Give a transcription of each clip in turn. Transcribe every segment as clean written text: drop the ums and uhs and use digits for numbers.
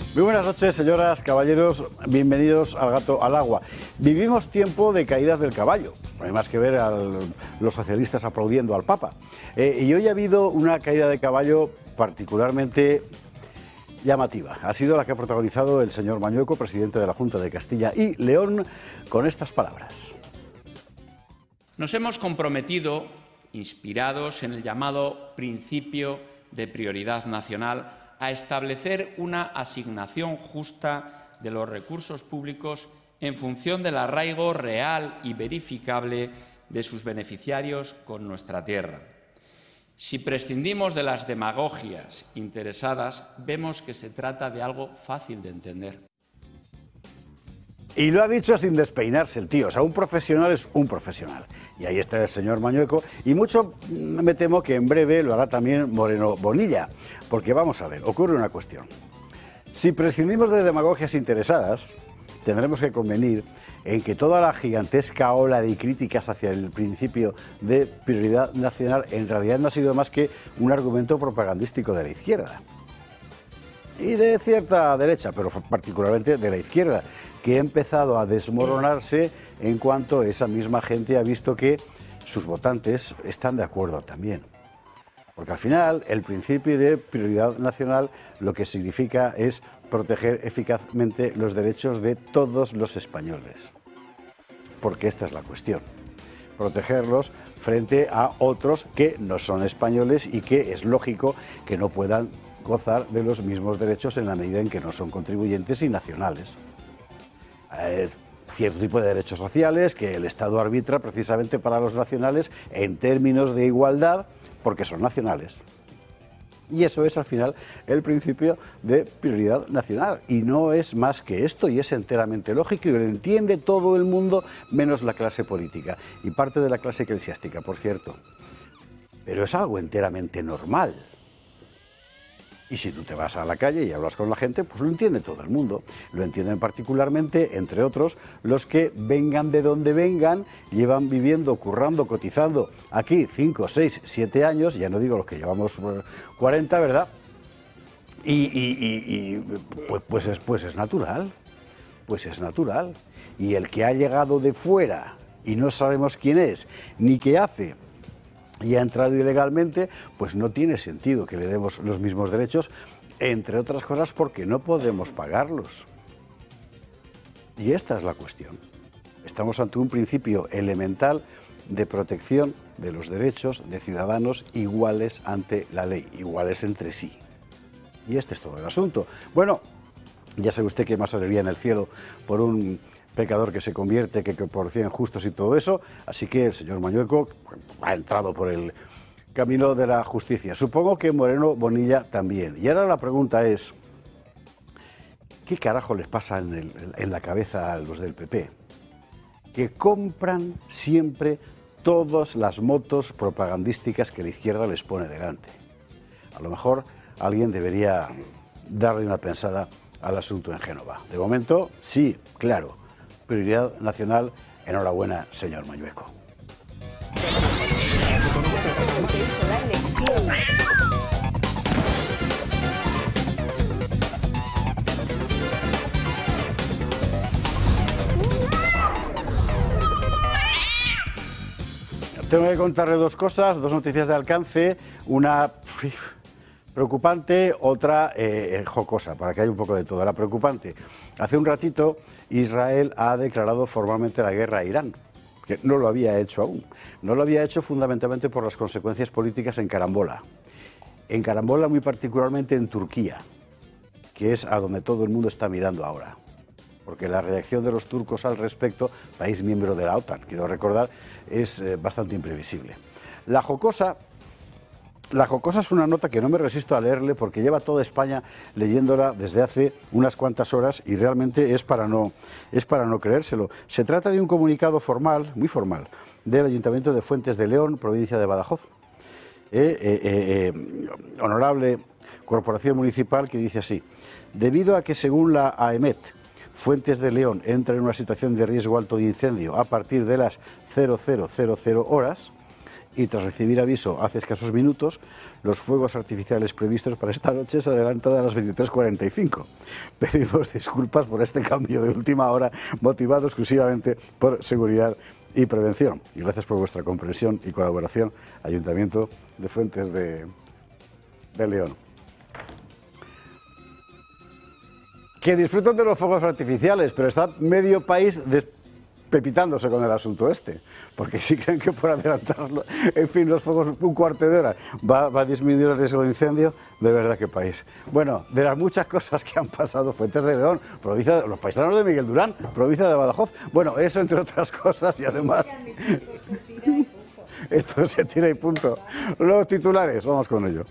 Muy buenas noches, señoras, caballeros, bienvenidos al Gato al Agua. Vivimos tiempo de caídas del caballo, no hay más que ver a los socialistas aplaudiendo al Papa. Y hoy ha habido una caída de caballo particularmente llamativa. Ha sido la que ha protagonizado el señor Mañueco, presidente de la Junta de Castilla y León, con estas palabras. Nos hemos comprometido, inspirados en el llamado principio de prioridad nacional, a establecer una asignación justa de los recursos públicos en función del arraigo real y verificable de sus beneficiarios con nuestra tierra. Si prescindimos de las demagogias interesadas, vemos que se trata de algo fácil de entender. Y lo ha dicho sin despeinarse el tío, o sea, un profesional es un profesional. Y ahí está el señor Mañueco, y mucho me temo que en breve lo hará también Moreno Bonilla, porque vamos a ver, ocurre una cuestión. Si prescindimos de demagogias interesadas, tendremos que convenir en que toda la gigantesca ola de críticas hacia el principio de prioridad nacional en realidad no ha sido más que un argumento propagandístico de la izquierda. Y de cierta derecha, pero particularmente de la izquierda, que ha empezado a desmoronarse en cuanto esa misma gente ha visto que sus votantes están de acuerdo también. Porque al final el principio de prioridad nacional lo que significa es proteger eficazmente los derechos de todos los españoles. Porque esta es la cuestión. Protegerlos frente a otros que no son españoles y que es lógico que no puedan gozar de los mismos derechos en la medida en que no son contribuyentes y nacionales. Cierto tipo de derechos sociales que el Estado arbitra precisamente para los nacionales en términos de igualdad porque son nacionales. Y eso es al final el principio de prioridad nacional y no es más que esto y es enteramente lógico y lo entiende todo el mundo menos la clase política y parte de la clase eclesiástica, por cierto. Pero es algo enteramente normal. Y si tú te vas a la calle y hablas con la gente, pues lo entiende todo el mundo. Lo entienden particularmente, entre otros, los que vengan de donde vengan, llevan viviendo, currando, cotizando aquí 5, 6, 7 años, ya no digo los que llevamos 40, ¿verdad? Pues es natural, pues es natural. Y el que ha llegado de fuera y no sabemos quién es, ni qué hace, y ha entrado ilegalmente, pues no tiene sentido que le demos los mismos derechos, entre otras cosas porque no podemos pagarlos. Y esta es la cuestión. Estamos ante un principio elemental de protección de los derechos de ciudadanos iguales ante la ley, iguales entre sí. Y este es todo el asunto. Bueno, ya sabe usted que hay más alegría en el cielo por un pecador que se convierte que por 100 justos y todo eso, así que el señor Mañueco ha entrado por el camino de la justicia. Supongo que Moreno Bonilla también. Y ahora la pregunta es, ¿qué carajo les pasa en la cabeza a los del PP? Que compran siempre todas las motos propagandísticas que la izquierda les pone delante. A lo mejor alguien debería darle una pensada al asunto en Génova. De momento, sí, claro. Prioridad nacional, enhorabuena, señor Mañueco. Tengo que contarle dos cosas, dos noticias de alcance, una preocupante, otra jocosa, para que haya un poco de todo. La preocupante, hace un ratito Israel ha declarado formalmente la guerra a Irán, que no lo había hecho aún. No lo había hecho fundamentalmente por las consecuencias políticas en carambola. En carambola muy particularmente en Turquía, que es a donde todo el mundo está mirando ahora. Porque la reacción de los turcos al respecto, país miembro de la OTAN, quiero recordar, es bastante imprevisible. La jocosa es una nota que no me resisto a leerle porque lleva toda España leyéndola desde hace unas cuantas horas y realmente es para no creérselo. Se trata de un comunicado formal, muy formal, del Ayuntamiento de Fuentes de León, provincia de Badajoz. Honorable Corporación Municipal, que dice así: debido a que según la AEMET, Fuentes de León entra en una situación de riesgo alto de incendio a partir de las 00:00 horas, y tras recibir aviso hace escasos minutos, los fuegos artificiales previstos para esta noche se adelantan a las 23:45. Pedimos disculpas por este cambio de última hora, motivado exclusivamente por seguridad y prevención. Y gracias por vuestra comprensión y colaboración, Ayuntamiento de Fuentes de León. Que disfrutan de los fuegos artificiales, pero está medio país pepitándose con el asunto este, porque si creen que por adelantarlo, en fin, los fuegos un cuarto de hora va a disminuir el riesgo de incendio, de verdad que país. Bueno, de las muchas cosas que han pasado, Fuentes de León, provincia, los paisanos de Miguel Durán, provincia de Badajoz, bueno, eso entre otras cosas y además... Esto se tira y punto. Los titulares, vamos con ello.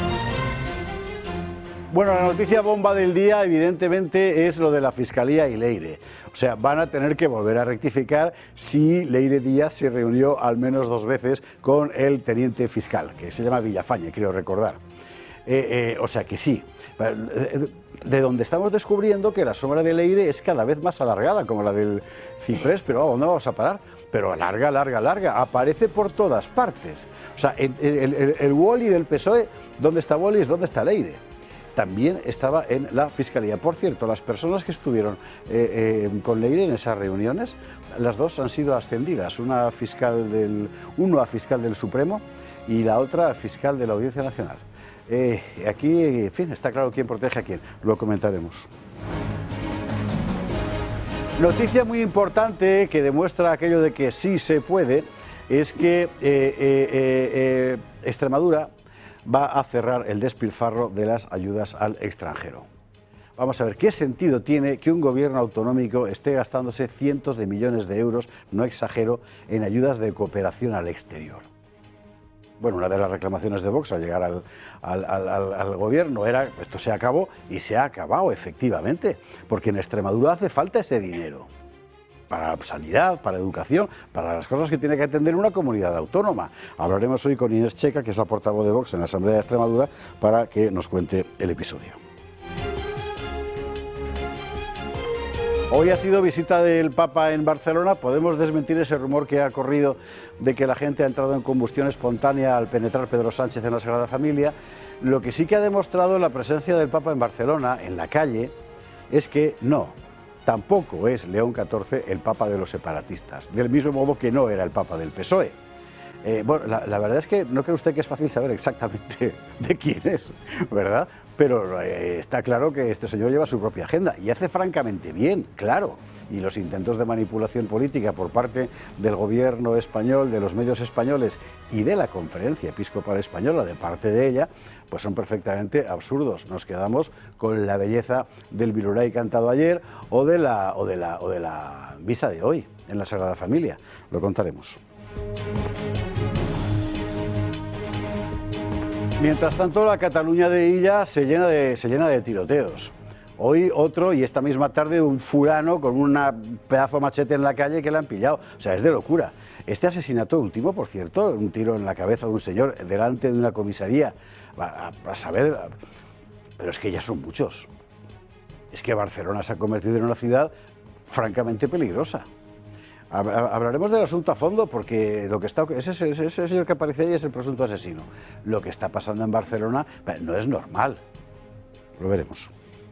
Bueno, la noticia bomba del día evidentemente es lo de la Fiscalía y Leire. O sea, van a tener que volver a rectificar si Leire Díaz se reunió al menos 2 veces con el teniente fiscal, que se llama Villafañe, creo recordar. O sea que sí. De donde estamos descubriendo que la sombra de Leire es cada vez más alargada, como la del ciprés, pero ¿a dónde vamos a parar? Pero larga, larga, larga, aparece por todas partes. O sea, el Wally del PSOE, ¿dónde está Wally? Es ¿dónde está Leire? También estaba en la Fiscalía. Por cierto, las personas que estuvieron con Leire en esas reuniones, las dos han sido ascendidas, uno a fiscal del Supremo y la otra a fiscal de la Audiencia Nacional. Aquí, en fin, está claro quién protege a quién, lo comentaremos. Noticia muy importante que demuestra aquello de que sí se puede, es que Extremadura va a cerrar el despilfarro de las ayudas al extranjero. Vamos a ver, ¿qué sentido tiene que un gobierno autonómico esté gastándose cientos de millones de euros, no exagero, en ayudas de cooperación al exterior? Bueno, una de las reclamaciones de Vox al llegar al gobierno era, esto se acabó, y se ha acabado efectivamente, porque en Extremadura hace falta ese dinero. Para sanidad, para educación, para las cosas que tiene que atender una comunidad autónoma. Hablaremos hoy con Inés Checa, que es la portavoz de Vox en la Asamblea de Extremadura, para que nos cuente el episodio. Hoy ha sido visita del Papa en Barcelona. Podemos desmentir ese rumor que ha corrido de que la gente ha entrado en combustión espontánea al penetrar Pedro Sánchez en la Sagrada Familia. Lo que sí que ha demostrado la presencia del Papa en Barcelona, en la calle, es que no. Tampoco es León XIV el papa de los separatistas, del mismo modo que no era el papa del PSOE. Bueno, la verdad es que no cree usted que es fácil saber exactamente de quién es, ¿verdad? Pero está claro que este señor lleva su propia agenda y hace francamente bien, claro. Y los intentos de manipulación política por parte del gobierno español, de los medios españoles y de la Conferencia Episcopal Española, de parte de ella, pues son perfectamente absurdos. Nos quedamos con la belleza del Virulai cantado ayer o de la misa de hoy en la Sagrada Familia. Lo contaremos. Mientras tanto, la Cataluña de Illa se llena de tiroteos. Hoy otro, y esta misma tarde un fulano con un pedazo machete en la calle que le han pillado. O sea, es de locura. Este asesinato último, por cierto, un tiro en la cabeza de un señor delante de una comisaría, a saber... Pero es que ya son muchos. Es que Barcelona se ha convertido en una ciudad francamente peligrosa. Hablaremos del asunto a fondo porque lo que está, ese señor que aparece ahí es el presunto asesino. Lo que está pasando en Barcelona no es normal. Lo veremos.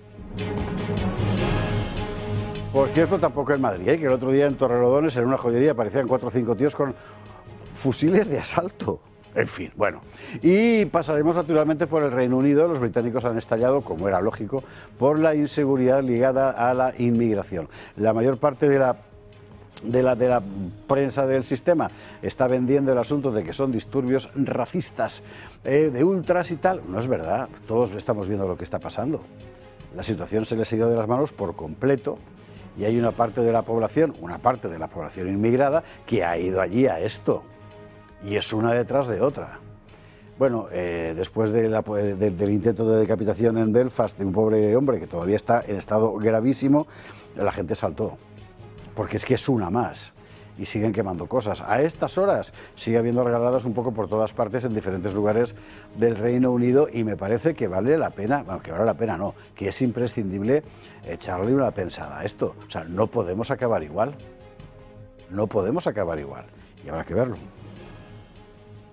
Por cierto, tampoco en Madrid, que el otro día en Torrelodones, en una joyería, aparecían 4 o 5 tíos con fusiles de asalto. En fin, bueno. Y pasaremos naturalmente por el Reino Unido. Los británicos han estallado, como era lógico, por la inseguridad ligada a la inmigración. La mayor parte de la prensa del sistema está vendiendo el asunto de que son disturbios racistas, de ultras y tal. No es verdad, todos estamos viendo lo que está pasando. La situación se les ha ido de las manos por completo y hay una parte de la población inmigrada que ha ido allí a esto y es una detrás de otra. Bueno, después del intento de decapitación en Belfast de un pobre hombre que todavía está en estado gravísimo, la gente saltó. Porque es que es una más y siguen quemando cosas. A estas horas sigue habiendo regaladas un poco por todas partes en diferentes lugares del Reino Unido y me parece que vale la pena, bueno, que vale la pena no, que es imprescindible echarle una pensada a esto. O sea, no podemos acabar igual. No podemos acabar igual y habrá que verlo.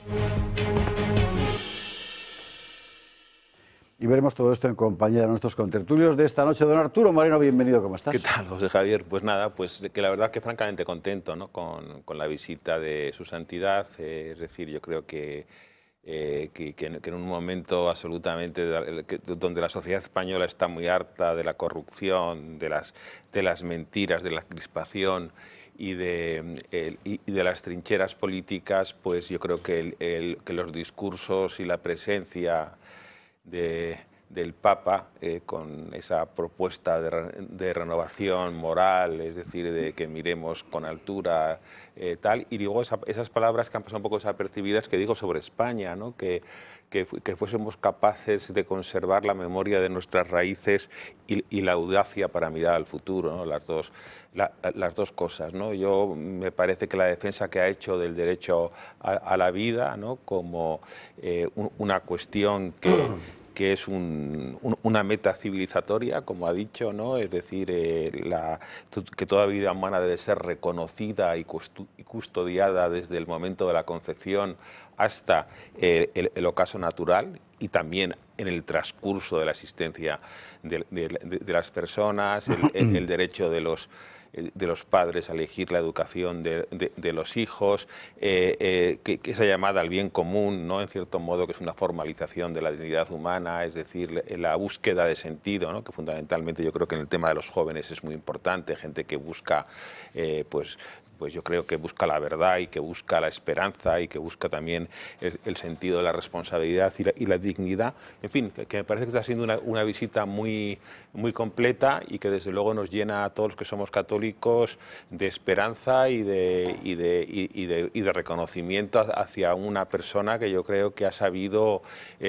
Y veremos todo esto en compañía de nuestros contertulios de esta noche. Don Arturo Moreno, bienvenido, ¿cómo estás? ¿Qué tal, José Javier? Pues nada, pues que la verdad que francamente contento, ¿no? con la visita de su santidad. Es decir, yo creo que en un momento absolutamente donde la sociedad española está muy harta de la corrupción, de las mentiras, de la crispación y de las trincheras políticas, pues yo creo que los discursos y la presencia del Papa con esa propuesta de renovación moral, es decir, de que miremos con altura tal, y luego esas palabras que han pasado un poco desapercibidas que digo sobre España, ¿no? que fuésemos capaces de conservar la memoria de nuestras raíces y la audacia para mirar al futuro, ¿no? Las dos cosas, ¿no? Yo me parece que la defensa que ha hecho del derecho a la vida, ¿no? Como una cuestión que es una meta civilizatoria, como ha dicho, ¿no? Es decir, que toda vida humana debe ser reconocida y custodiada desde el momento de la concepción hasta el ocaso natural y también en el transcurso de la existencia de las personas, el derecho de los padres a elegir la educación de los hijos, que esa llamada al bien común, ¿no? En cierto modo, que es una formalización de la dignidad humana, es decir, la búsqueda de sentido, ¿no? Que fundamentalmente yo creo que en el tema de los jóvenes es muy importante, gente que busca, pues yo creo que busca la verdad y que busca la esperanza y que busca también el sentido de la responsabilidad y la dignidad. En fin, que me parece que está siendo una visita muy completa y que desde luego nos llena a todos los que somos católicos de esperanza y de reconocimiento hacia una persona que yo creo que ha sabido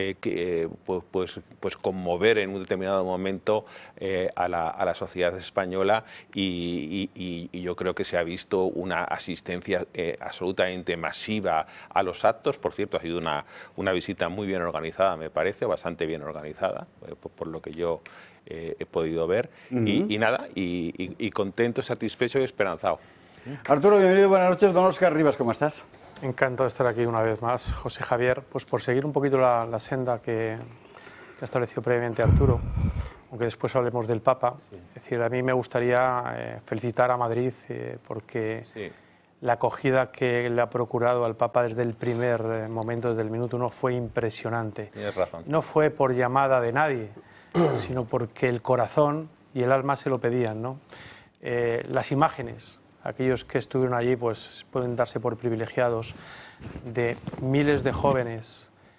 pues conmover en un determinado momento a la sociedad española y yo creo que se ha visto una asistencia absolutamente masiva a los actos. Por cierto, ha sido una visita muy bien organizada, me parece, bastante bien organizada, por lo que yo he podido ver. Y nada, y contento, satisfecho y esperanzado. Arturo, bienvenido, buenas noches. Don Óscar Rivas, ¿cómo estás? Encantado de estar aquí una vez más, José Javier, pues por seguir un poquito la senda que ha establecido previamente Arturo, aunque después hablemos del Papa. Sí. Es decir, a mí me gustaría felicitar a Madrid porque sí, la acogida que le ha procurado al Papa desde el primer momento, desde el minuto uno, fue impresionante. Tienes razón. No fue por llamada de nadie, sino porque el corazón y el alma se lo pedían, ¿no? Las imágenes, aquellos que estuvieron allí pues pueden darse por privilegiados, de miles de jóvenes